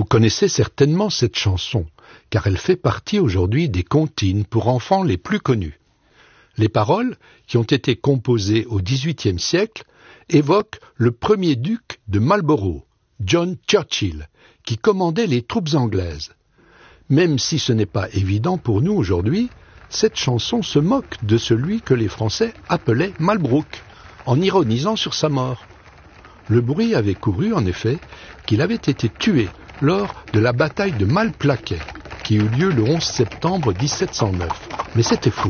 Vous connaissez certainement cette chanson, car elle fait partie aujourd'hui des comptines pour enfants les plus connues. Les paroles, qui ont été composées au XVIIIe siècle, évoquent le premier duc de Marlborough, John Churchill, qui commandait les troupes anglaises. Même si ce n'est pas évident pour nous aujourd'hui, cette chanson se moque de celui que les Français appelaient Malbrook, en ironisant sur sa mort. Le bruit avait couru, en effet, qu'il avait été tué lors de la bataille de Malplaquet, qui eut lieu le 11 septembre 1709. Mais c'était faux.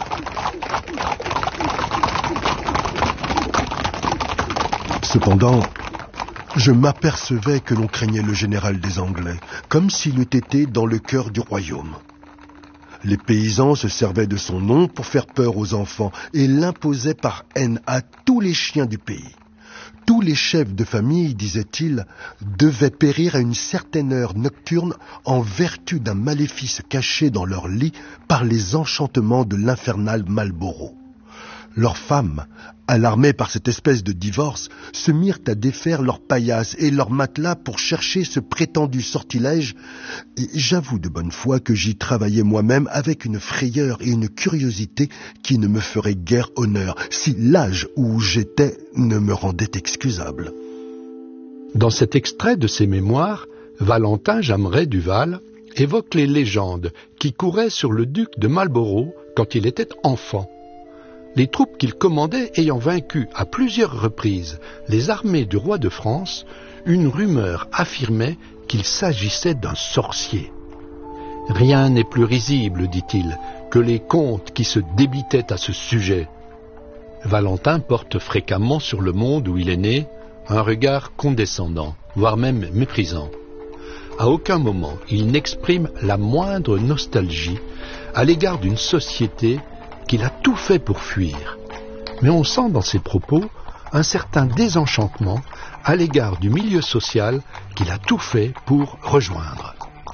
Cependant, je m'apercevais que l'on craignait le général des Anglais, comme s'il eût été dans le cœur du royaume. Les paysans se servaient de son nom pour faire peur aux enfants et l'imposaient par haine à tous les chiens du pays. Tous les chefs de famille, disait-il, devaient périr à une certaine heure nocturne en vertu d'un maléfice caché dans leur lit par les enchantements de l'infernal Marlborough. Leurs femmes, alarmées par cette espèce de divorce, se mirent à défaire leurs paillasses et leurs matelas pour chercher ce prétendu sortilège. Et j'avoue de bonne foi que j'y travaillais moi-même avec une frayeur et une curiosité qui ne me feraient guère honneur, si l'âge où j'étais ne me rendait excusable. Dans cet extrait de ses mémoires, Valentin Jamret Duval évoque les légendes qui couraient sur le duc de Marlborough quand il était enfant. Les troupes qu'il commandait ayant vaincu à plusieurs reprises les armées du roi de France, une rumeur affirmait qu'il s'agissait d'un sorcier. Rien n'est plus risible, dit-il, que les contes qui se débitaient à ce sujet. Valentin porte fréquemment sur le monde où il est né un regard condescendant, voire même méprisant. À aucun moment il n'exprime la moindre nostalgie à l'égard d'une société qu'il a tout fait pour fuir. Mais on sent dans ses propos un certain désenchantement à l'égard du milieu social qu'il a tout fait pour rejoindre.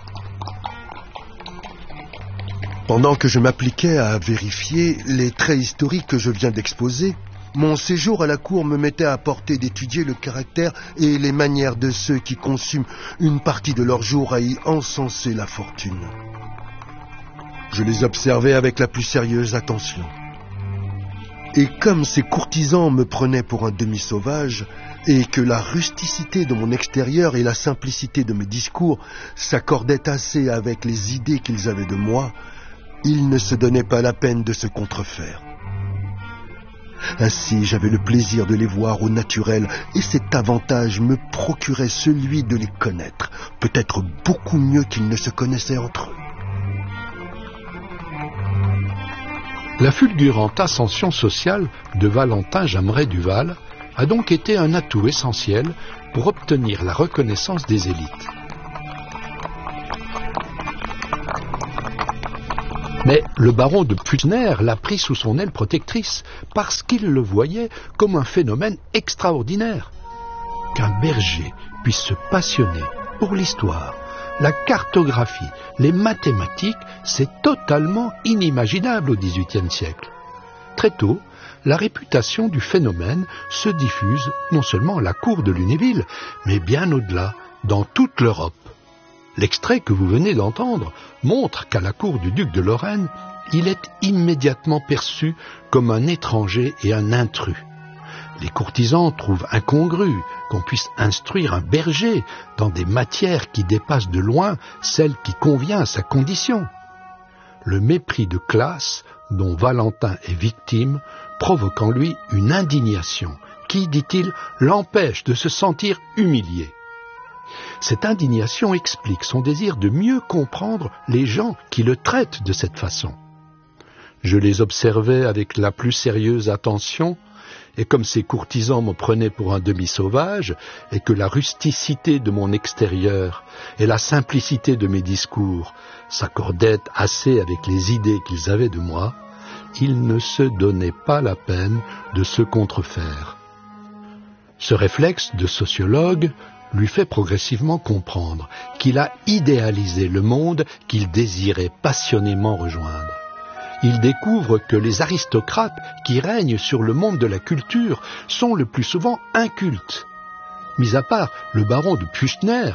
Pendant que je m'appliquais à vérifier les traits historiques que je viens d'exposer, mon séjour à la cour me mettait à portée d'étudier le caractère et les manières de ceux qui consument une partie de leur jour à y encenser la fortune. Je les observais avec la plus sérieuse attention. Et comme ces courtisans me prenaient pour un demi-sauvage, et que la rusticité de mon extérieur et la simplicité de mes discours s'accordaient assez avec les idées qu'ils avaient de moi, ils ne se donnaient pas la peine de se contrefaire. Ainsi, j'avais le plaisir de les voir au naturel, et cet avantage me procurait celui de les connaître, peut-être beaucoup mieux qu'ils ne se connaissaient entre eux. La fulgurante ascension sociale de Valentin Jamret Duval a donc été un atout essentiel pour obtenir la reconnaissance des élites. Mais le baron de Pfullner l'a pris sous son aile protectrice parce qu'il le voyait comme un phénomène extraordinaire. Qu'un berger puisse se passionner pour l'histoire, la cartographie, les mathématiques, c'est totalement inimaginable au XVIIIe siècle. Très tôt, la réputation du phénomène se diffuse non seulement à la cour de Lunéville, mais bien au-delà, dans toute l'Europe. L'extrait que vous venez d'entendre montre qu'à la cour du duc de Lorraine, il est immédiatement perçu comme un étranger et un intrus. Les courtisans trouvent incongru qu'on puisse instruire un berger dans des matières qui dépassent de loin celles qui conviennent à sa condition. Le mépris de classe dont Valentin est victime provoque en lui une indignation qui, dit-il, l'empêche de se sentir humilié. Cette indignation explique son désir de mieux comprendre les gens qui le traitent de cette façon. Je les observais avec la plus sérieuse attention, et comme ces courtisans me prenaient pour un demi-sauvage, et que la rusticité de mon extérieur et la simplicité de mes discours s'accordaient assez avec les idées qu'ils avaient de moi, ils ne se donnaient pas la peine de se contrefaire. Ce réflexe de sociologue lui fait progressivement comprendre qu'il a idéalisé le monde qu'il désirait passionnément rejoindre. Il découvre que les aristocrates qui règnent sur le monde de la culture sont le plus souvent incultes. Mis à part le baron de Pfullner,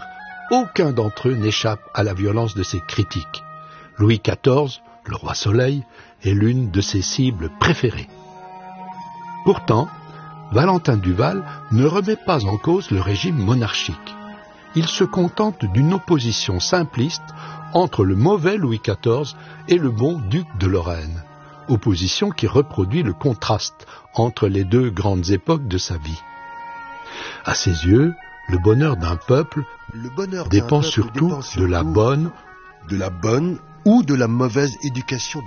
aucun d'entre eux n'échappe à la violence de ses critiques. Louis XIV, le roi Soleil, est l'une de ses cibles préférées. Pourtant, Valentin Duval ne remet pas en cause le régime monarchique. Il se contente d'une opposition simpliste entre le mauvais Louis XIV et le bon duc de Lorraine, opposition qui reproduit le contraste entre les deux grandes époques de sa vie. À ses yeux, le bonheur d'un peuple dépend surtout de la bonne ou de la mauvaise éducation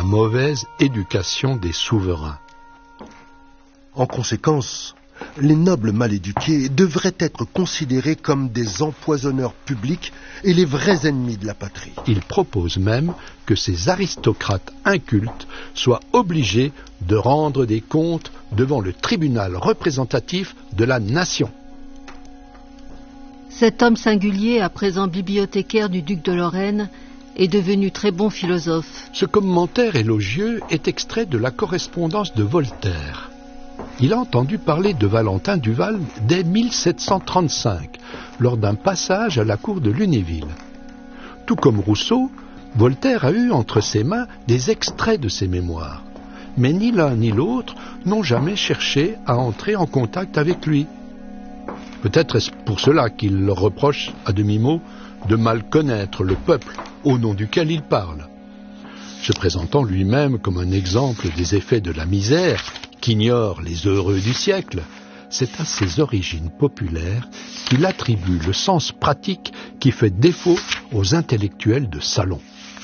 des souverains. En conséquence, les nobles mal éduqués devraient être considérés comme des empoisonneurs publics et les vrais ennemis de la patrie. Il propose même que ces aristocrates incultes soient obligés de rendre des comptes devant le tribunal représentatif de la nation. Cet homme singulier, à présent bibliothécaire du duc de Lorraine, est devenu très bon philosophe. Ce commentaire élogieux est extrait de la correspondance de Voltaire. Il a entendu parler de Valentin Duval dès 1735, lors d'un passage à la cour de Lunéville. Tout comme Rousseau, Voltaire a eu entre ses mains des extraits de ses mémoires. Mais ni l'un ni l'autre n'ont jamais cherché à entrer en contact avec lui. Peut-être est-ce pour cela qu'il leur reproche, à demi-mot, de mal connaître le peuple au nom duquel il parle. Se présentant lui-même comme un exemple des effets de la misère qu'ignorent les heureux du siècle, c'est à ses origines populaires qu'il attribue le sens pratique qui fait défaut aux intellectuels de salon.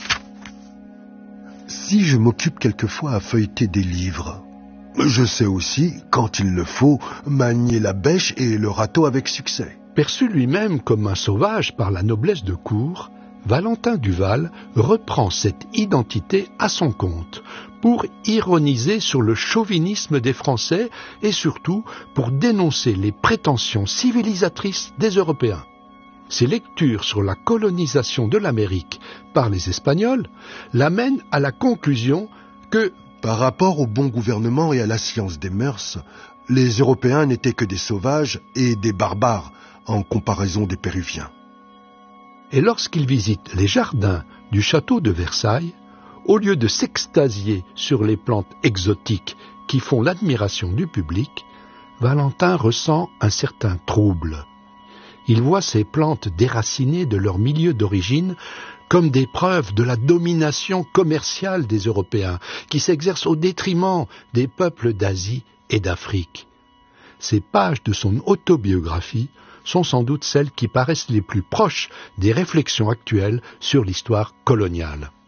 Si je m'occupe quelquefois à feuilleter des livres, je sais aussi, quand il le faut, manier la bêche et le râteau avec succès. Perçu lui-même comme un sauvage par la noblesse de cour, Valentin Duval reprend cette identité à son compte pour ironiser sur le chauvinisme des Français et surtout pour dénoncer les prétentions civilisatrices des Européens. Ses lectures sur la colonisation de l'Amérique par les Espagnols l'amènent à la conclusion que, par rapport au bon gouvernement et à la science des mœurs, les Européens n'étaient que des sauvages et des barbares en comparaison des Péruviens. Et lorsqu'il visite les jardins du château de Versailles, au lieu de s'extasier sur les plantes exotiques qui font l'admiration du public, Valentin ressent un certain trouble. Il voit ces plantes déracinées de leur milieu d'origine comme des preuves de la domination commerciale des Européens qui s'exerce au détriment des peuples d'Asie et d'Afrique. Ces pages de son autobiographie sont sans doute celles qui paraissent les plus proches des réflexions actuelles sur l'histoire coloniale.